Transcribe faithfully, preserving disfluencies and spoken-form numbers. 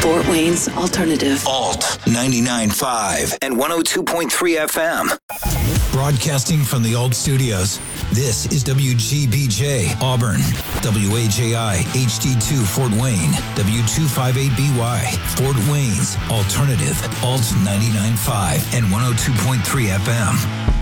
Fort Wayne's Alternative. Alt ninety-nine point five and one oh two point three F M. Broadcasting from the Alt Studios, this is W G B J Auburn, W A J I H D two Fort Wayne, W two fifty-eight B Y, Fort Wayne's Alternative, Alt ninety-nine point five and one oh two point three F M.